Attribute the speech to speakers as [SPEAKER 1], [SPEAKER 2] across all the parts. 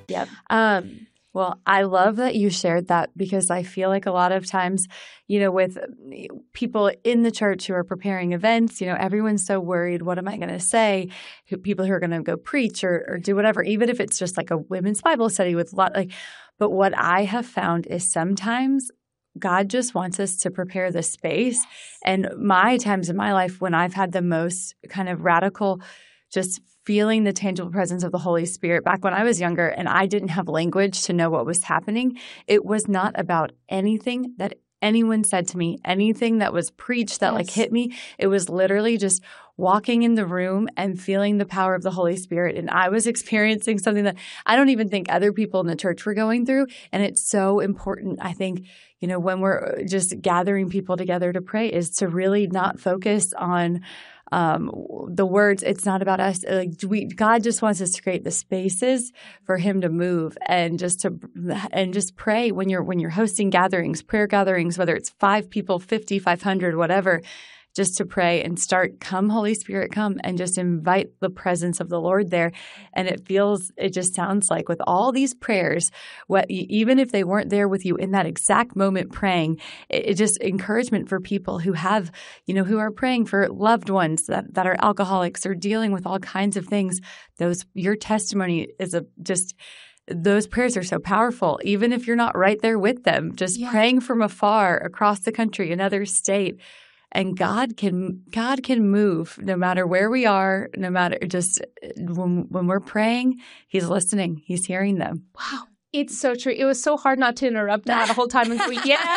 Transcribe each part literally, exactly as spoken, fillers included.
[SPEAKER 1] Yep.
[SPEAKER 2] Um,
[SPEAKER 3] Well, I love that you shared that because I feel like a lot of times, you know, with people in the church who are preparing events, you know, everyone's so worried, what am I going to say? Who, people who are going to go preach or, or do whatever, even if it's just like a women's Bible study with a lot like, but what I have found is sometimes God just wants us to prepare the space. And my times in my life when I've had the most kind of radical just feeling the tangible presence of the Holy Spirit back when I was younger and I didn't have language to know what was happening, it was not about anything that anyone said to me, anything that was preached that yes. like hit me. It was literally just walking in the room and feeling the power of the Holy Spirit. And I was experiencing something that I don't even think other people in the church were going through. And it's so important, I think, you know, when we're just gathering people together to pray is to really not focus on Um, the words. It's not about us. Like we, God just wants us to create the spaces for Him to move and just to and just pray when you're when you're hosting gatherings, prayer gatherings, whether it's five people, fifty, five hundred, whatever. Just to pray and start, come Holy Spirit, come, and just invite the presence of the Lord there. And it feels, it just sounds like with all these prayers, what even if they weren't there with you in that exact moment praying, it, it just encouragement for people who have, you know, who are praying for loved ones that, that are alcoholics or dealing with all kinds of things. Those, your testimony is a just those prayers are so powerful, even if you're not right there with them, just yeah. praying from afar across the country, another state. And God can God can move no matter where we are, no matter just when, when we're praying, He's listening. He's hearing them.
[SPEAKER 2] Wow. It's so true. It was so hard not to interrupt that the whole time and go,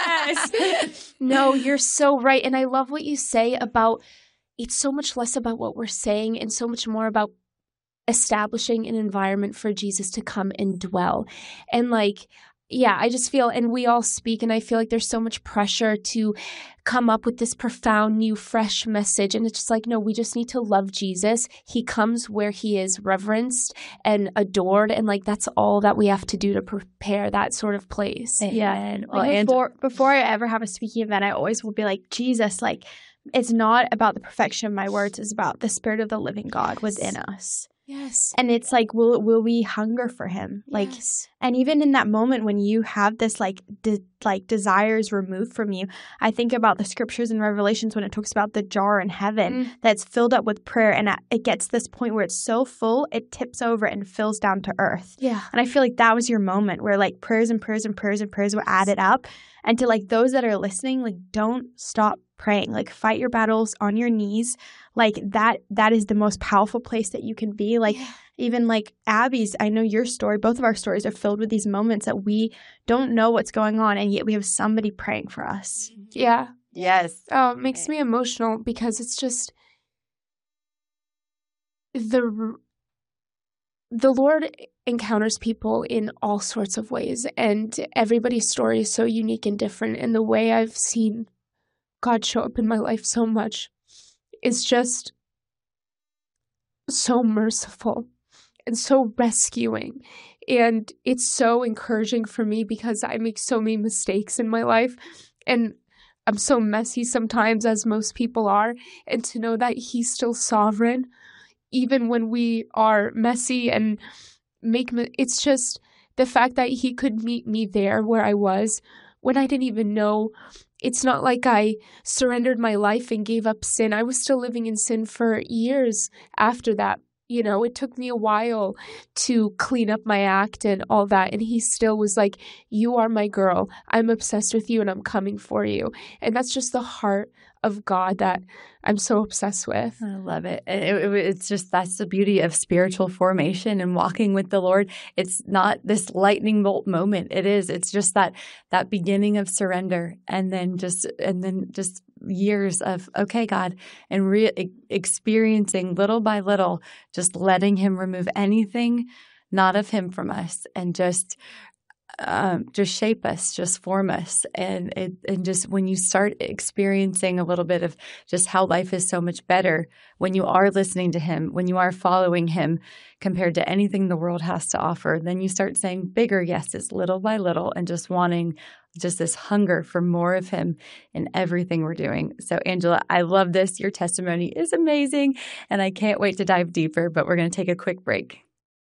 [SPEAKER 2] yes. No, you're so right. And I love what you say about it's so much less about what we're saying and so much more about establishing an environment for Jesus to come and dwell. And like, yeah, I just feel, and we all speak, and I feel like there's so much pressure to come up with this profound, new, fresh message. And it's just like, no, we just need to love Jesus. He comes where He is reverenced and adored. And like, that's all that we have to do to prepare that sort of place.
[SPEAKER 1] Yeah. And well, like before, before I ever have a speaking event, I always will be like, Jesus, like, it's not about the perfection of my words. It's about the Spirit of the living God within us.
[SPEAKER 2] Yes.
[SPEAKER 1] And it's like, will will we hunger for Him? Like,
[SPEAKER 2] yes.
[SPEAKER 1] And even in that moment when you have this like de- like desires removed from you, I think about the scriptures in Revelations when it talks about the jar in heaven mm. that's filled up with prayer, and it gets this point where it's so full it tips over and fills down to earth.
[SPEAKER 2] Yeah.
[SPEAKER 1] And I feel like that was your moment where like prayers and prayers and prayers and prayers were added up, and to like those that are listening, like don't stop praying. Like fight your battles on your knees. Like that that is the most powerful place that you can be. Like yeah. even like Abby's, I know your story, both of our stories are filled with these moments that we don't know what's going on, and yet we have somebody praying for us.
[SPEAKER 2] Yeah.
[SPEAKER 3] Yes.
[SPEAKER 2] Oh, it makes me emotional because it's just the the Lord encounters people in all sorts of ways, and everybody's story is so unique and different. And the way I've seen God show up in my life so much is just so merciful and so rescuing. And it's so encouraging for me because I make so many mistakes in my life. And I'm so messy sometimes, as most people are. And to know that He's still sovereign, even when we are messy and make me- it's just the fact that He could meet me there where I was when I didn't even know. It's not like I surrendered my life and gave up sin. I was still living in sin for years after that. You know, it took me a while to clean up my act and all that. And He still was like, you are my girl. I'm obsessed with you and I'm coming for you. And that's just the heart of God that I'm so obsessed with.
[SPEAKER 3] I love it. It, it. It's just, that's the beauty of spiritual formation and walking with the Lord. It's not this lightning bolt moment. It is. It's just that that beginning of surrender, and then just and then just years of, okay, God, and re- experiencing little by little, just letting Him remove anything not of Him from us, and just Um, just shape us, just form us. And it, and just when you start experiencing a little bit of just how life is so much better when you are listening to Him, when you are following Him compared to anything the world has to offer, then you start saying bigger yeses little by little and just wanting just this hunger for more of Him in everything we're doing. So Angela, I love this. Your testimony is amazing and I can't wait to dive deeper, but we're going to take a quick break.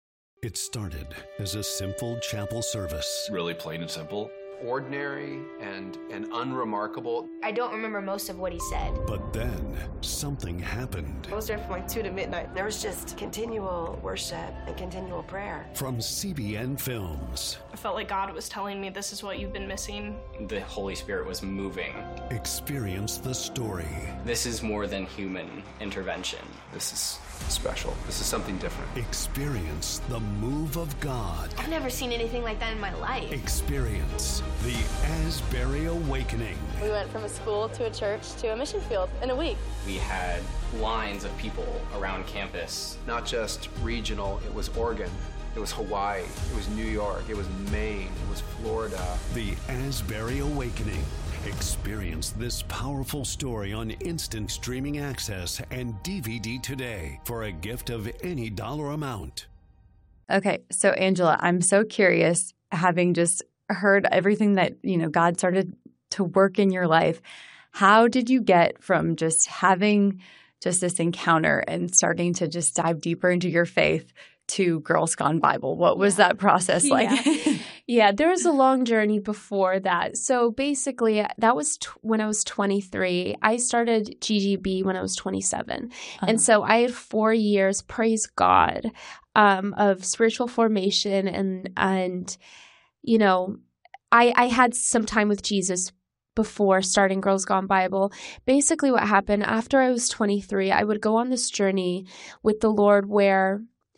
[SPEAKER 4] It started as a simple chapel service.
[SPEAKER 5] Really plain and simple.
[SPEAKER 6] Ordinary and, and unremarkable.
[SPEAKER 7] I don't remember most of what he said.
[SPEAKER 4] But then something happened.
[SPEAKER 8] I was there from like two to midnight. There was just continual worship and continual prayer.
[SPEAKER 4] From C B N Films.
[SPEAKER 9] I felt like God was telling me this is what you've been missing.
[SPEAKER 10] The Holy Spirit was moving.
[SPEAKER 4] Experience the story.
[SPEAKER 10] This is more than human intervention.
[SPEAKER 6] This is special. This is something different.
[SPEAKER 4] Experience the move of God.
[SPEAKER 7] I've never seen anything like that in my life.
[SPEAKER 4] Experience the Asbury Awakening.
[SPEAKER 11] We went from a school to a church to a mission field in a week.
[SPEAKER 10] We had lines of people around campus.
[SPEAKER 6] Not just regional, it was Oregon, it was Hawaii, it was New York, it was Maine, it was Florida.
[SPEAKER 4] The Asbury Awakening. Experience this powerful story on instant streaming access and D V D today for a gift of any dollar amount.
[SPEAKER 3] Okay, so Angela, I'm so curious, having just heard everything that, you know, God started to work in your life. How did you get from just having just this encounter and starting to just dive deeper into your faith to Girls Gone Bible? What was that process like?
[SPEAKER 2] Yeah. Yeah, there was a long journey before that. So basically, that was t- when I was twenty-three. I started G G B when I was twenty-seven. Uh-huh. And so I had four years, praise God, um, of spiritual formation. And, and you know, I, I had some time with Jesus before starting Girls Gone Bible. Basically what happened after I was twenty-three, I would go on this journey with the Lord where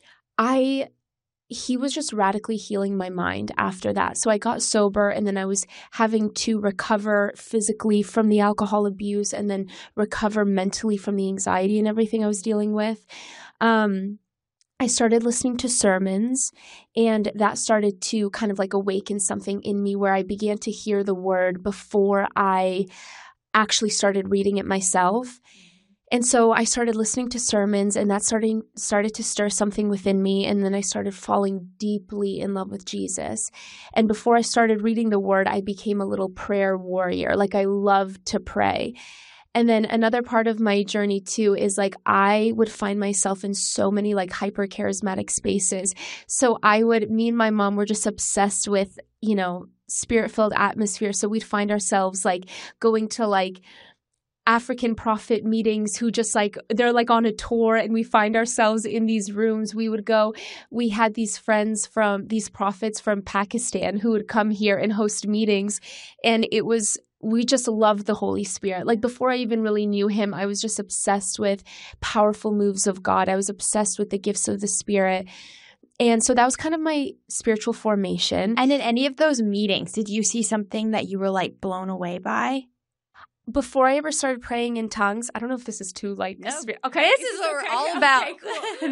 [SPEAKER 2] I, he was just radically healing my mind after that. So I got sober, and then I was having to recover physically from the alcohol abuse and then recover mentally from the anxiety and everything I was dealing with. Um, I started listening to sermons, and that started to kind of like awaken something in me where I began to hear the word before I actually started reading it myself. And so I started listening to sermons, and that starting, started to stir something within me. And then I started falling deeply in love with Jesus. And before I started reading the word, I became a little prayer warrior. Like, I loved to pray. And then another part of my journey too is like I would find myself in so many like hyper charismatic spaces. So I would, me and my mom were just obsessed with, you know, spirit-filled atmosphere. So we'd find ourselves like going to like African prophet meetings who just like, they're like on a tour, and we find ourselves in these rooms. We would go, we had these friends from, these prophets from Pakistan who would come here and host meetings. And it was, we just loved the Holy Spirit. Like before I even really knew him, I was just obsessed with powerful moves of God. I was obsessed with the gifts of the Spirit. And so that was kind of my spiritual formation.
[SPEAKER 1] And in any of those meetings, did you see something that you were like blown away by?
[SPEAKER 2] Before I ever started praying in tongues, I don't know if this is too like
[SPEAKER 3] no.
[SPEAKER 2] okay.
[SPEAKER 3] This is what
[SPEAKER 2] okay.
[SPEAKER 3] we're all
[SPEAKER 2] okay,
[SPEAKER 3] about.
[SPEAKER 2] Cool.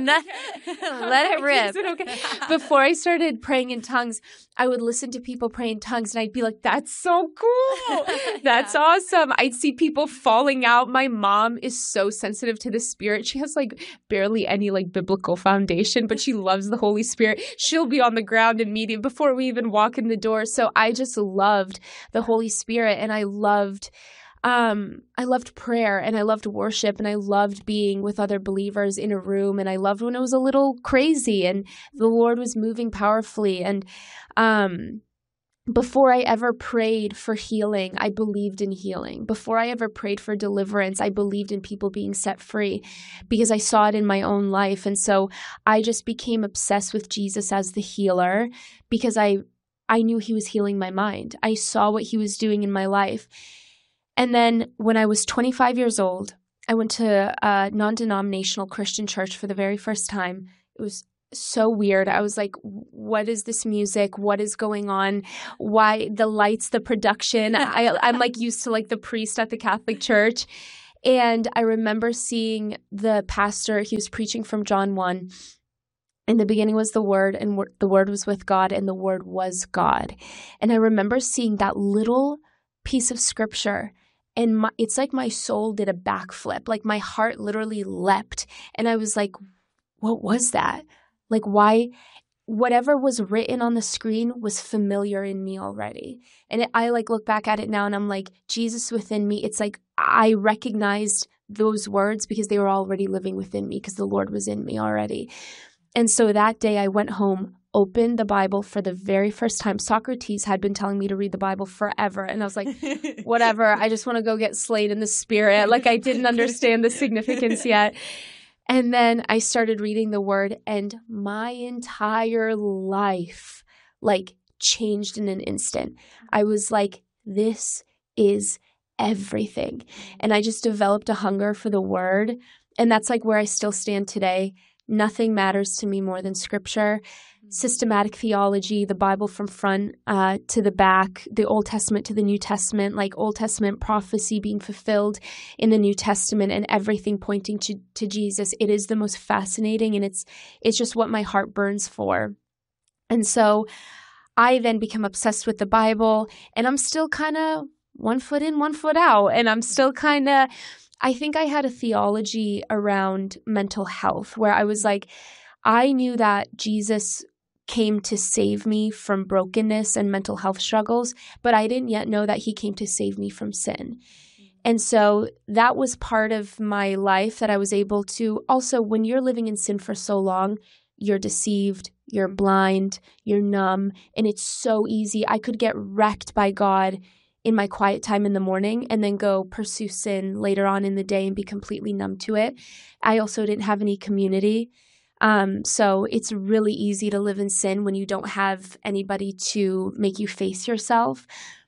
[SPEAKER 3] Let it rip.
[SPEAKER 2] It okay? Before I started praying in tongues, I would listen to people pray in tongues, and I'd be like, "That's so cool! That's yeah. awesome!" I'd see people falling out. My mom is so sensitive to the Spirit. She has like barely any like biblical foundation, but she loves the Holy Spirit. She'll be on the ground in meeting before we even walk in the door. So I just loved the Holy Spirit, and I loved. Um, I loved prayer, and I loved worship, and I loved being with other believers in a room, and I loved when it was a little crazy and the Lord was moving powerfully. And um, before I ever prayed for healing, I believed in healing. Before I ever prayed for deliverance, I believed in people being set free because I saw it in my own life. And so I just became obsessed with Jesus as the healer because I, I knew he was healing my mind. I saw what he was doing in my life. And then when I was twenty-five years old, I went to a non-denominational Christian church for the very first time. It was so weird. I was like, what is this music? What is going on? Why the lights, the production? I, I'm like used to like the priest at the Catholic Church. And I remember seeing the pastor, he was preaching from John one. In the beginning was the Word, and the Word was with God, and the Word was God. And I remember seeing that little piece of scripture, and my, it's like my soul did a backflip. Like my heart literally leapt. And I was like, what was that? Like why? Whatever was written on the screen was familiar in me already. And it, I like look back at it now and I'm like, Jesus within me. It's like I recognized those words because they were already living within me because the Lord was in me already. And so that day I went home, opened the Bible for the very first time. Socrates had been telling me to read the Bible forever. And I was like, whatever, I just want to go get slayed in the spirit. Like I didn't understand the significance yet. And then I started reading the word, and my entire life like changed in an instant. I was like, this is everything. And I just developed a hunger for the word. And that's like where I still stand today. Nothing matters to me more than scripture, systematic theology, the Bible from front uh, to the back, the Old Testament to the New Testament, like Old Testament prophecy being fulfilled in the New Testament and everything pointing to, to Jesus. It is the most fascinating, and it's it's just what my heart burns for. And so I then become obsessed with the Bible, and I'm still kind of one foot in, one foot out, and I'm still kind of I think I had a theology around mental health where I was like, I knew that Jesus came to save me from brokenness and mental health struggles, but I didn't yet know that he came to save me from sin. And so that was part of my life that I was able to also, when you're living in sin for so long, you're deceived, you're blind, you're numb, and it's so easy. I could get wrecked by God in my quiet time in the morning and then go pursue sin later on in the day and be completely numb to it. I also didn't have any community. Um, so it's really easy to live in sin when you don't have anybody to make you face yourself.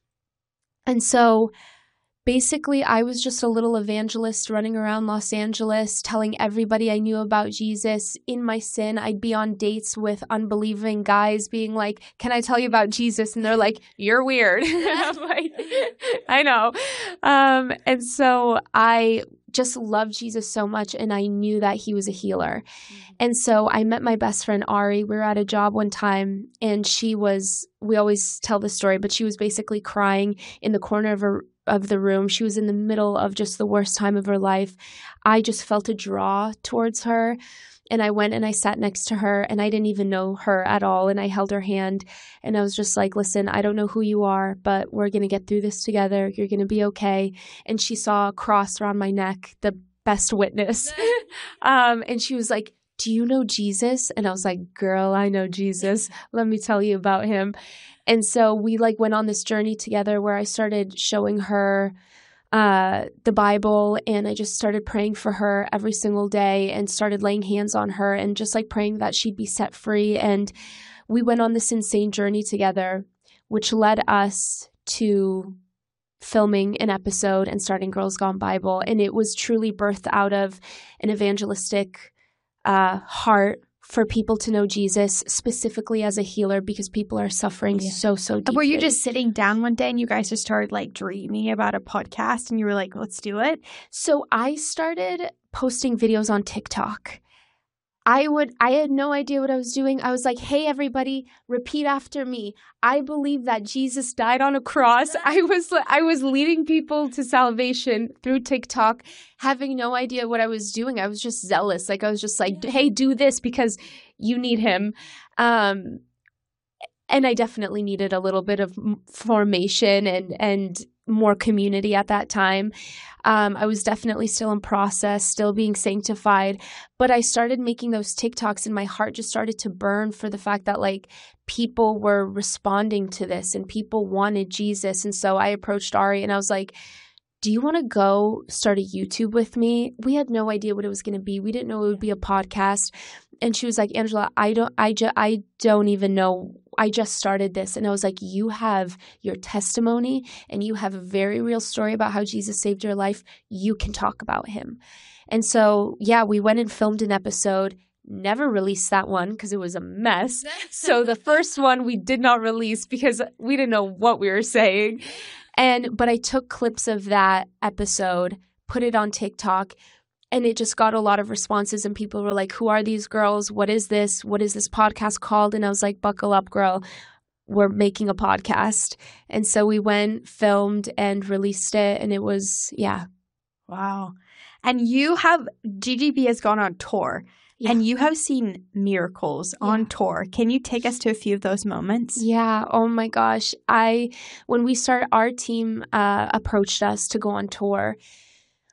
[SPEAKER 2] And so basically, I was just a little evangelist running around Los Angeles, telling everybody I knew about Jesus. In my sin, I'd be on dates with unbelieving guys being like, can I tell you about Jesus? And they're like, you're weird. I'm like, I know. Um, and so I just loved Jesus so much, and I knew that he was a healer. And so I met my best friend, Ari. We were at a job one time, and she was, we always tell the story, but she was basically crying in the corner of her of the room. She was in the middle of just the worst time of her life. I just felt a draw towards her, and I went and I sat next to her, and I didn't even know her at all, and I held her hand, and I was just like, listen, I don't know who you are, but we're going to get through this together. You're going to be okay. And she saw a cross around my neck, the best witness. um, and she was like, do you know Jesus? And I was like, girl, I know Jesus. Let me tell you about him. And so we like went on this journey together where I started showing her uh, the Bible, and I just started praying for her every single day and started laying hands on her and just like praying that she'd be set free. And we went on this insane journey together, which led us to filming an episode and starting Girls Gone Bible. And it was truly birthed out of an evangelistic uh, heart for people to know Jesus, specifically as a healer, because people are suffering yeah. so, so deeply.
[SPEAKER 1] Were you just sitting down one day and you guys just started like dreaming about a podcast and you were like, let's do it?
[SPEAKER 2] So I started posting videos on TikTok. I would, I had no idea what I was doing. I was like, hey, everybody, repeat after me. I believe that Jesus died on a cross. I was, I was leading people to salvation through TikTok, having no idea what I was doing. I was just zealous. Like, I was just like, hey, do this because you need him. Um, and I definitely needed a little bit of formation and, and more community at that time. Um, I was definitely still in process, still being sanctified, but I started making those TikToks and my heart just started to burn for the fact that like people were responding to this and people wanted Jesus. And so I approached Ari and I was like, do you want to go start a YouTube with me? We had no idea what it was going to be. We didn't know it would be a podcast. And she was like, Angela, I don't, I, ju- I don't even know. I just started this. And I was like, you have your testimony and you have a very real story about how Jesus saved your life. You can talk about him. And so, yeah, we went and filmed an episode, never released that one because it was a mess. So the first one we did not release because we didn't know what we were saying. And, but I took clips of that episode, put it on TikTok, and it just got a lot of responses and people were like, who are these girls? What is this? What is this podcast called? And I was like, buckle up, girl. We're making a podcast. And so we went, filmed, and released it. And it was, yeah.
[SPEAKER 1] Wow. And you have, G G B has gone on tour. Yeah. And you have seen miracles yeah. on tour. Can you take us to a few of those moments?
[SPEAKER 2] Yeah. Oh my gosh. I, when we started, our team uh, approached us to go on tour.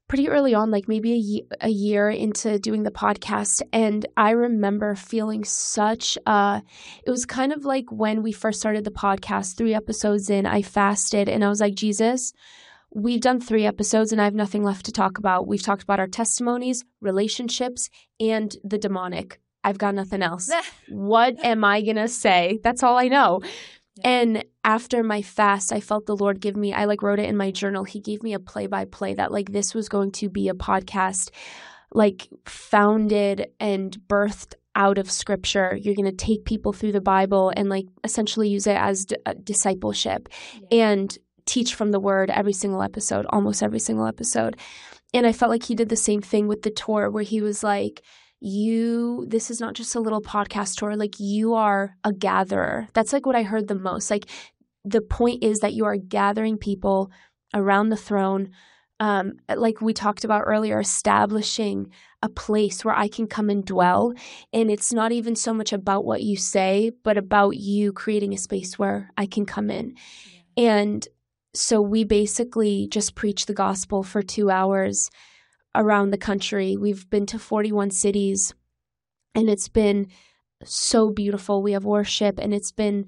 [SPEAKER 2] pretty early on, like maybe a, ye- a year into doing the podcast. And I remember feeling such a, it was kind of like when we first started the podcast, three episodes in, I fasted and I was like, Jesus, we've done three episodes and I have nothing left to talk about. We've talked about our testimonies, relationships, and the demonic. I've got nothing else. What am I going to say? That's all I know. Yeah. And after my fast, I felt the Lord give me, I like wrote it in my journal. He gave me a play by play that like this was going to be a podcast like founded and birthed out of scripture. You're going to take people through the Bible and like essentially use it as d- discipleship yeah. and teach from the word every single episode, almost every single episode. And I felt like he did the same thing with the tour where he was like, you, this is not just a little podcast tour, like you are a gatherer. That's like what I heard the most. Like the point is that you are gathering people around the throne. Um, like we talked about earlier, establishing a place where I can come and dwell. And it's not even so much about what you say, but about you creating a space where I can come in. Yeah. And so we basically just preach the gospel for two hours around the country. We've been to forty-one cities and it's been so beautiful. We have worship and it's been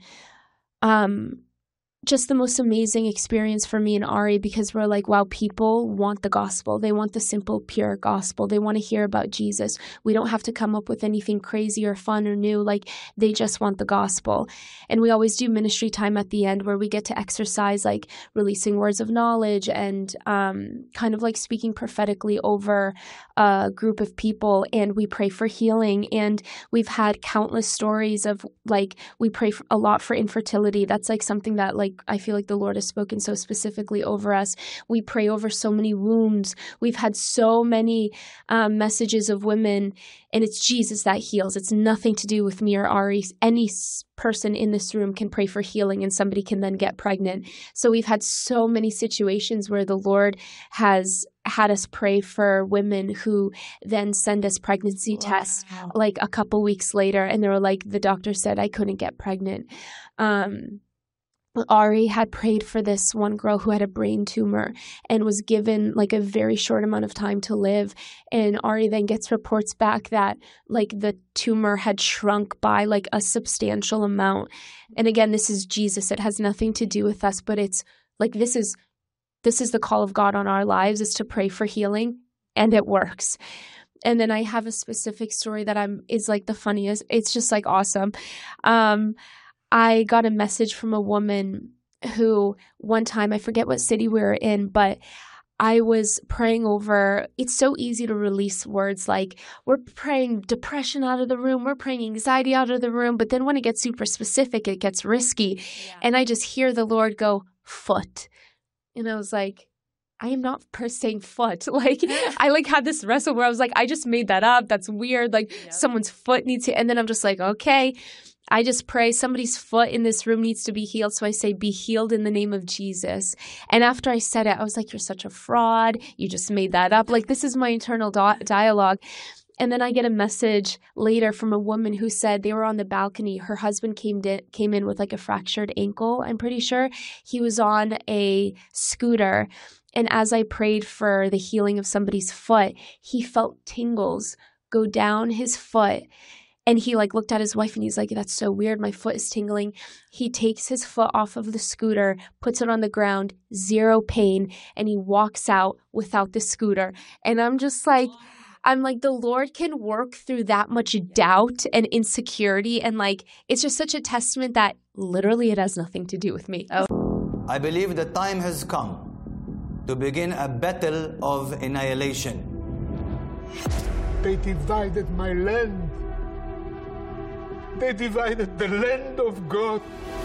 [SPEAKER 2] um, just the most amazing experience for me and Ari because we're like, wow, people want the gospel. They want the simple, pure gospel. They want to hear about Jesus. We don't have to come up with anything crazy or fun or new. Like they just want the gospel. And we always do ministry time at the end where we get to exercise like releasing words of knowledge and um, kind of like speaking prophetically over a group of people. And we pray for healing. And we've had countless stories of like, we pray for, a lot for infertility. That's like something that like I feel like the Lord has spoken so specifically over us. We pray over so many wombs. We've had so many um, messages of women, and it's Jesus that heals. It's nothing to do with me or Ari. Any person in this room can pray for healing, and somebody can then get pregnant. So we've had so many situations where the Lord has had us pray for women who then send us pregnancy wow. tests like a couple weeks later, and they were like, the doctor said I couldn't get pregnant. Um, Ari had prayed for this one girl who had a brain tumor and was given like a very short amount of time to live. And Ari then gets reports back that like the tumor had shrunk by like a substantial amount. And again, this is Jesus. It has nothing to do with us, but it's like this is this is the call of God on our lives, is to pray for healing, and it works. And then I have a specific story that I'm is like the funniest. It's just like awesome. Um I got a message from a woman who one time, I forget what city we were in, but I was praying over, it's so easy to release words like, we're praying depression out of the room, we're praying anxiety out of the room, but then when it gets super specific, it gets risky. Yeah. And I just hear the Lord go, foot. And I was like, I am not per saying foot. Like, I like had this wrestle where I was like, I just made that up. That's weird. Like, yeah. Someone's foot needs to, and then I'm just like, okay. I just pray somebody's foot in this room needs to be healed. So I say, be healed in the name of Jesus. And after I said it, I was like, you're such a fraud. You just made that up. Like, this is my internal di- dialogue. And then I get a message later from a woman who said they were on the balcony. Her husband came in, came in with like a fractured ankle, I'm pretty sure. He was on a scooter. And as I prayed for the healing of somebody's foot, he felt tingles go down his foot. And he like looked at his wife and he's like, that's so weird. My foot is tingling. He takes his foot off of the scooter, puts it on the ground, zero pain, and he walks out without the scooter. And I'm just like, I'm like, the Lord can work through that much doubt and insecurity. And like, it's just such a testament that literally it has nothing to do with me. Oh.
[SPEAKER 5] I believe the time has come to begin a battle of annihilation.
[SPEAKER 12] They divided my land. They divided the land of God.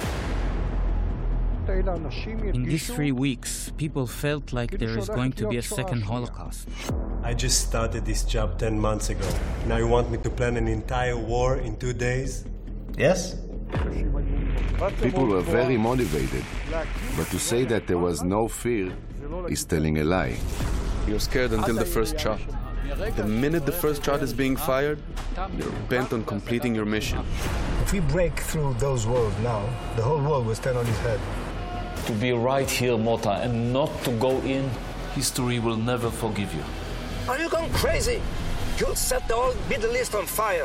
[SPEAKER 13] In these three weeks, people felt like there is going to be a second Holocaust.
[SPEAKER 14] I just started this job ten months ago. Now you want me to plan an entire war in two days?
[SPEAKER 15] Yes.
[SPEAKER 16] People were very motivated, but to say that there was no fear is telling a lie.
[SPEAKER 17] You're scared until the first shot. The minute the first shot is being fired, you're bent on completing your mission.
[SPEAKER 14] If we break through those walls now, the whole world will stand on its head.
[SPEAKER 15] To be right here, Mota, and not to go in history will never forgive you.
[SPEAKER 18] Are you going crazy? You'll set the whole Middle East on fire.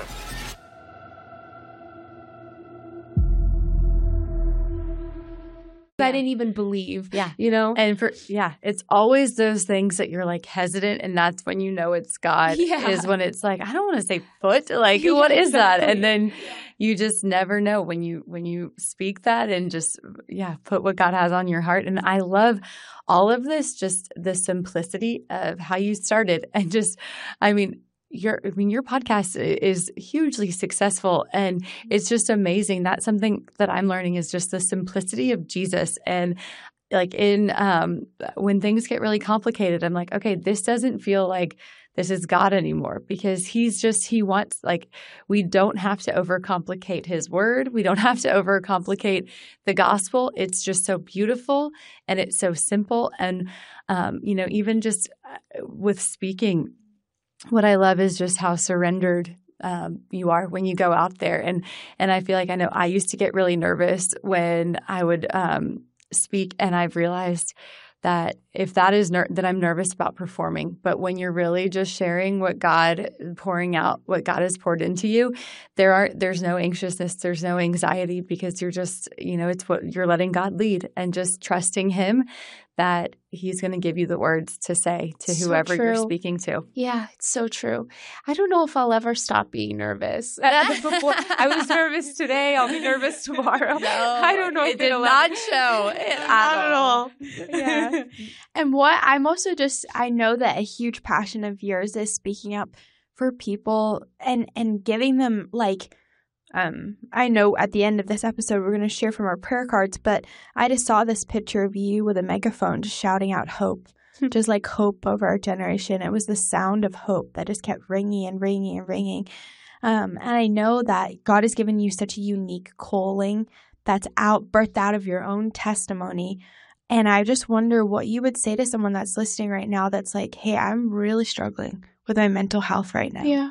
[SPEAKER 2] I didn't even believe.
[SPEAKER 3] Yeah.
[SPEAKER 2] You know?
[SPEAKER 3] And for, yeah, it's always those things that you're like hesitant, and that's when you know it's God,
[SPEAKER 2] Yeah.
[SPEAKER 3] is when it's like, I don't want to say foot. Like,
[SPEAKER 2] Yeah,
[SPEAKER 3] what is that?
[SPEAKER 2] exactly.
[SPEAKER 3] And then you just never know when you, when you speak that and just, yeah, put what God has on your heart. And I love all of this, just the simplicity of how you started. And just, I mean, your, I mean, your podcast is hugely successful, and it's just amazing. That's something that I'm learning, is just the simplicity of Jesus. And like in, um, when things get really complicated, I'm like, okay, this doesn't feel like this is God anymore, because he's just, he wants, like, we don't have to overcomplicate his word. We don't have to overcomplicate the gospel. It's just so beautiful and it's so simple. And, um, you know, even just with speaking, what I love is just how surrendered um, you are when you go out there. And and I feel like, I know I used to get really nervous when I would um, speak, and I've realized that if that is ner- that I'm nervous about performing, but when you're really just sharing what God, pouring out what God has poured into you, there are there's no anxiousness, there's no anxiety, because you're just, you know, it's what you're letting God lead and just trusting him that he's going to give you the words to say to
[SPEAKER 2] So
[SPEAKER 3] whoever you're
[SPEAKER 2] true.
[SPEAKER 3] speaking to.
[SPEAKER 2] Yeah, it's so true. I don't know if I'll ever stop being nervous. Before, I was nervous today. I'll be nervous tomorrow.
[SPEAKER 3] No,
[SPEAKER 2] I don't know.
[SPEAKER 3] it
[SPEAKER 2] if
[SPEAKER 3] did
[SPEAKER 2] it'll
[SPEAKER 3] not
[SPEAKER 2] ever-
[SPEAKER 3] show it
[SPEAKER 1] Not at all.
[SPEAKER 2] Yeah.
[SPEAKER 1] And what I'm also just, I know that a huge passion of yours is speaking up for people and, and giving them, like, um, I know at the end of this episode we're going to share from our prayer cards, but I just saw this picture of you with a megaphone just shouting out hope, just like hope over our generation. It was the sound of hope that just kept ringing and ringing and ringing. Um, and I know that God has given you such a unique calling that's out, birthed out of your own testimony. And I just wonder what you would say to someone that's listening right now that's like, hey, I'm really struggling with my mental health right now.
[SPEAKER 2] Yeah.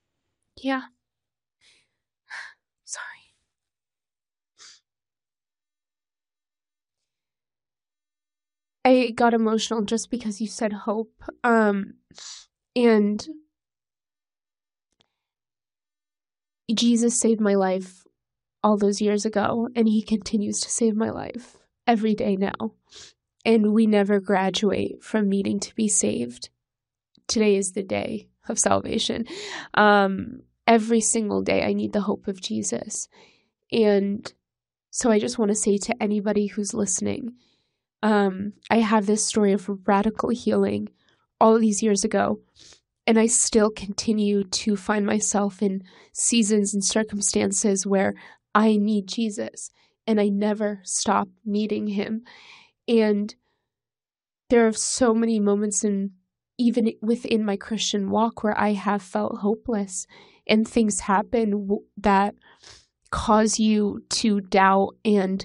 [SPEAKER 2] Yeah. Sorry. I got emotional just because you said hope. Um, and Jesus saved my life all those years ago, and he continues to save my life every day now. And we never graduate from needing to be saved. Today is the day of salvation. Um, every single day I need the hope of Jesus. And so I just want to say to anybody who's listening, um, I have this story of radical healing all these years ago, and I still continue to find myself in seasons and circumstances where I need Jesus, and I never stop needing him. And there are so many moments in even within my Christian walk where I have felt hopeless, and things happen w- that cause you to doubt and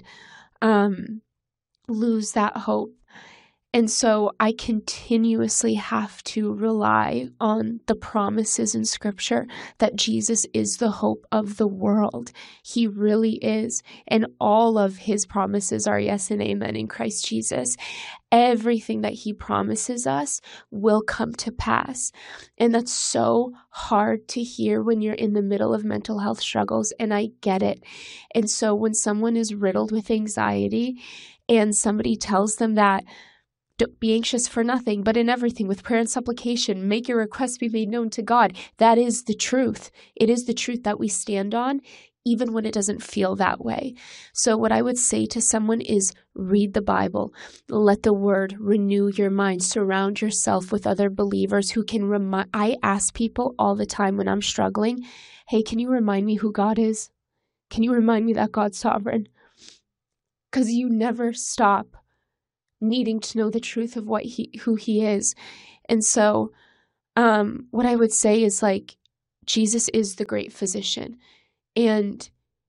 [SPEAKER 2] um, lose that hope. And so I continuously have to rely on the promises in Scripture that Jesus is the hope of the world. He really is. And all of his promises are yes and amen in Christ Jesus. Everything that he promises us will come to pass. And that's so hard to hear when you're in the middle of mental health struggles, and I get it. And so when someone is riddled with anxiety and somebody tells them that, don't be anxious for nothing, but in everything with prayer and supplication, make your requests be made known to God. That is the truth. It is the truth that we stand on, even when it doesn't feel that way. So what I would say to someone is read the Bible. Let the word renew your mind. Surround yourself with other believers who can remind. I ask people all the time when I'm struggling, hey, can you remind me who God is? Can you remind me that God's sovereign? Because you never stop needing to know the truth of what he, who he is. And so um, what I would say is, like, Jesus is the great physician. And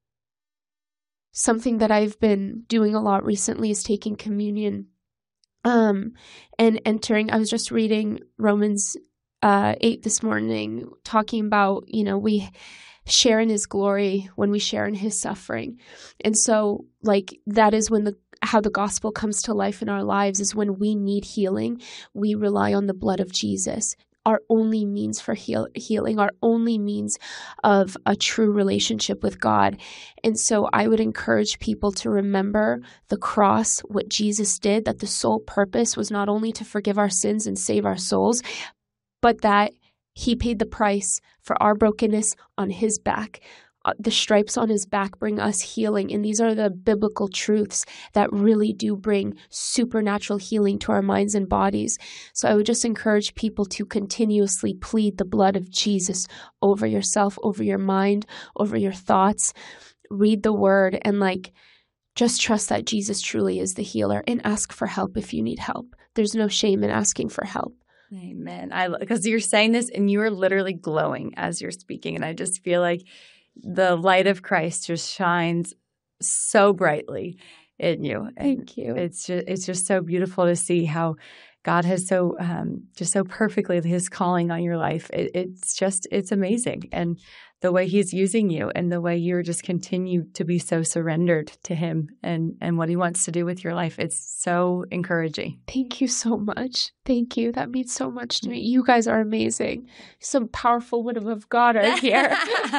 [SPEAKER 2] something that I've been doing a lot recently is taking communion um, and entering. I was just reading Romans uh, eight this morning, talking about, you know, we share in his glory when we share in his suffering. And so, like, that is when the how the gospel comes to life in our lives is when we need healing, we rely on the blood of Jesus. Our only means for heal- healing, our only means of a true relationship with God. And so I would encourage people to remember the cross, what Jesus did, that the sole purpose was not only to forgive our sins and save our souls, but that he paid the price for our brokenness on his back. Uh, the stripes on his back bring us healing. And these are the biblical truths that really do bring supernatural healing to our minds and bodies. So I would just encourage people to continuously plead the blood of Jesus over yourself, over your mind, over your thoughts. Read the word and like just trust that Jesus truly is the healer, and ask for help if you need help. There's no shame in asking for help.
[SPEAKER 3] Amen. I because you're saying this and you are literally glowing as you're speaking, and I just feel like the light of Christ just shines so brightly in you.
[SPEAKER 2] Thank you.
[SPEAKER 3] It's just it's just so beautiful to see how God has so um, just so perfectly his calling on your life. It, it's just it's amazing, and the way he's using you, and the way you're just continue to be so surrendered to him and and what he wants to do with your life. It's so encouraging.
[SPEAKER 2] Thank you so much. Thank you. That means so much to me. You guys are amazing. Some powerful women of God are here.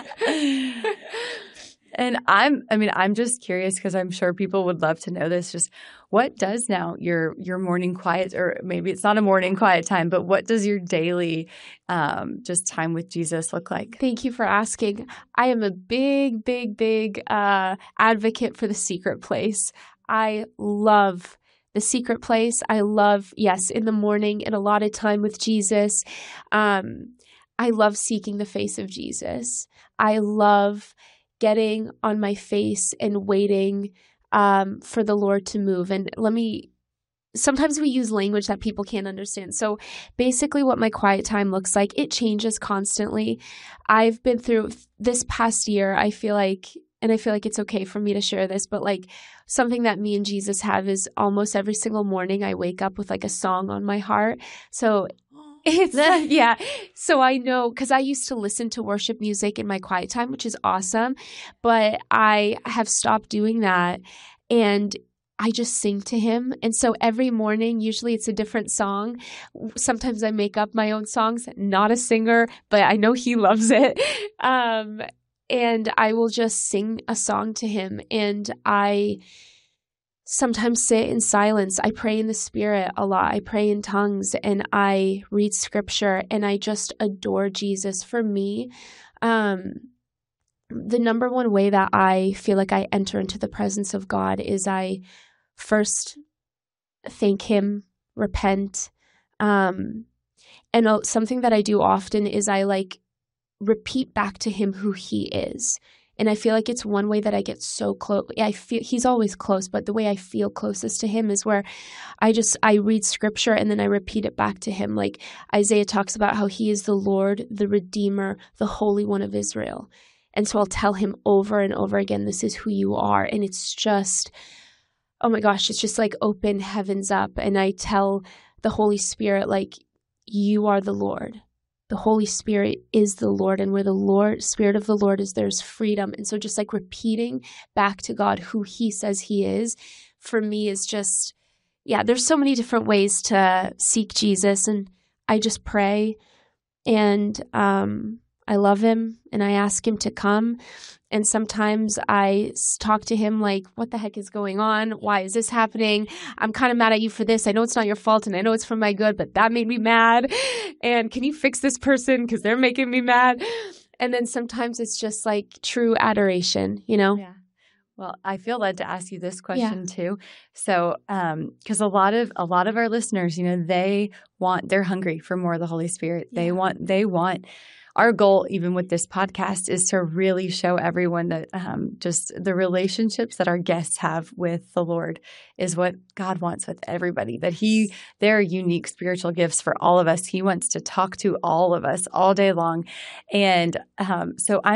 [SPEAKER 3] And I'm, I mean, I'm just curious because I'm sure people would love to know this. Just what does now your your morning quiet, or maybe it's not a morning quiet time, but what does your daily um, just time with Jesus look like?
[SPEAKER 2] Thank you for asking. I am a big, big, big uh, advocate for the secret place. I love the secret place. I love, yes, in the morning and a lot of time with Jesus. Um, I love seeking the face of Jesus. I love getting on my face and waiting um, for the Lord to move. And let me, sometimes we use language that people can't understand. So basically what my quiet time looks like, it changes constantly. I've been through this past year, I feel like, and I feel like it's okay for me to share this, but like something that me and Jesus have is almost every single morning I wake up with like a song on my heart. So It's yeah. So I know, because I used to listen to worship music in my quiet time, which is awesome, but I have stopped doing that, and I just sing to him. And so every morning, usually it's a different song. Sometimes I make up my own songs, not a singer, but I know he loves it. Um, and I will just sing a song to him, and I sometimes sit in silence. I pray in the Spirit a lot. I pray in tongues, and I read scripture, and I just adore Jesus. For me, um, the number one way that I feel like I enter into the presence of God is I first thank him, repent. Um, and something that I do often is I like repeat back to him who he is. And I feel like it's one way that I get so close. I feel he's always close, but the way I feel closest to him is where I just, I read scripture and then I repeat it back to him. Like Isaiah talks about how he is the Lord, the Redeemer, the Holy One of Israel. And so I'll tell him over and over again, this is who you are. And it's just, oh my gosh, it's just like open heavens up. And I tell the Holy Spirit, like, you are the Lord. The Holy Spirit is the Lord, and where the Lord, Spirit of the Lord is, there's freedom. And so just like repeating back to God who he says he is, for me is just, yeah, there's so many different ways to seek Jesus. And I just pray, and um, I love him, and I ask him to come. And sometimes I talk to him like, what the heck is going on? Why is this happening? I'm kind of mad at you for this. I know it's not your fault, and I know it's for my good, but that made me mad. And can you fix this person? Because they're making me mad. And then sometimes it's just like true adoration, you know?
[SPEAKER 3] Yeah. Well, I feel led to ask you this question
[SPEAKER 2] Yeah.
[SPEAKER 3] too. So, um, because a lot of a lot of our listeners, you know, they want, they're hungry for more of the Holy Spirit. They want, they want. Our goal, even with this podcast, is to really show everyone that um, just the relationships that our guests have with the Lord is what God wants with everybody, that he, there are unique spiritual gifts for all of us. He wants to talk to all of us all day long. And um, so I'm